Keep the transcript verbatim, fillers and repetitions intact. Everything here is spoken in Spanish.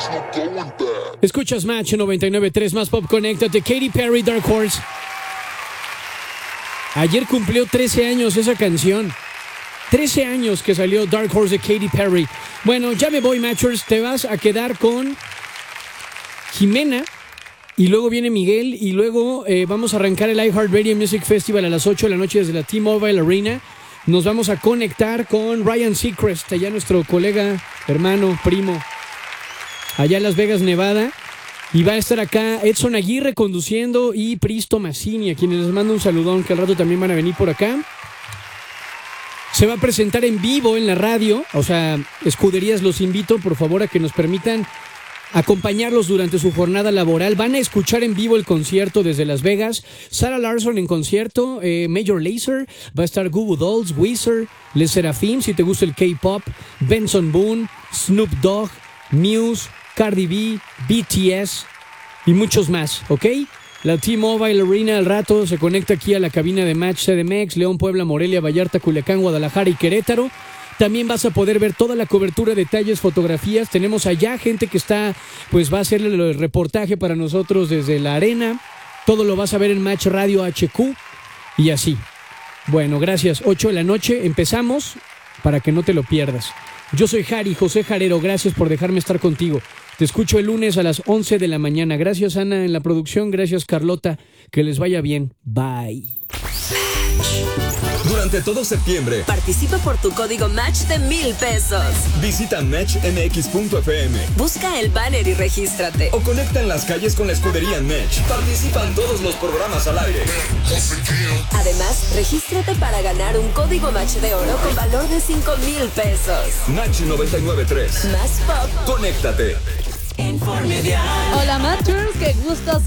Escuchas Match noventa y nueve punto tres, más pop, conéctate. Katy Perry, Dark Horse. Ayer cumplió trece años esa canción. trece años que salió Dark Horse de Katy Perry. Bueno, ya me voy, Matchers. Te vas a quedar con Jimena. Y luego viene Miguel. Y luego eh, vamos a arrancar el iHeartRadio Music Festival a las ocho de la noche desde la T-Mobile Arena. Nos vamos a conectar con Ryan Seacrest, allá nuestro colega, hermano, primo, allá en Las Vegas, Nevada. Y va a estar acá Edson Aguirre conduciendo y Pristo Massini, a quienes les mando un saludón, que al rato también van a venir por acá. Se va a presentar en vivo en la radio, o sea, escuderías, los invito por favor a que nos permitan acompañarlos durante su jornada laboral. Van a escuchar en vivo el concierto desde Las Vegas. Sarah Larson en concierto, eh, Major Lazer, va a estar Goo Goo Dolls, Weezer, Les Seraphim, si te gusta el K-pop, Benson Boone, Snoop Dogg, Muse, Cardi B, B T S y muchos más, ¿ok? La T-Mobile Arena al rato se conecta aquí a la cabina de Match C D M X, León, Puebla, Morelia, Vallarta, Culiacán, Guadalajara y Querétaro. También vas a poder ver toda la cobertura, detalles, fotografías. Tenemos allá gente que está, pues va a hacer el reportaje para nosotros desde la arena. Todo lo vas a ver en Match Radio H Q y así. Bueno, gracias. ocho de la noche, empezamos para que no te lo pierdas. Yo soy Jari, José Jarero, gracias por dejarme estar contigo. Te escucho el lunes a las once de la mañana. Gracias, Ana, en la producción. Gracias, Carlota. Que les vaya bien. Bye. Durante todo septiembre, participa por tu código Match de mil pesos. Visita match m x punto f m. Busca el banner y regístrate. O conecta en las calles con la escudería Match. Participan todos los programas al aire. Además, regístrate para ganar un código Match de oro con valor de cinco mil pesos. Match noventa y nueve punto tres. Más pop. Conéctate. Hola, Matchers, qué gusto